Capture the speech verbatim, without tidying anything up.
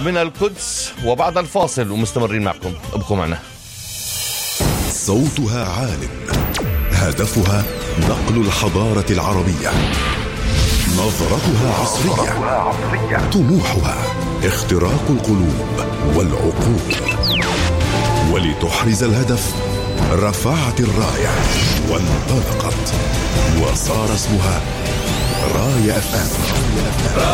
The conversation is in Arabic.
من القدس وبعد الفاصل ومستمرين معكم، ابقوا معنا. صوتها عال، هدفها نقل الحضارة العربية، نظرتها عصرية، طموحها اختراق القلوب والعقول. ولتحرز الهدف رفعت الراية وانطلقت، وصار اسمها راية أف أم.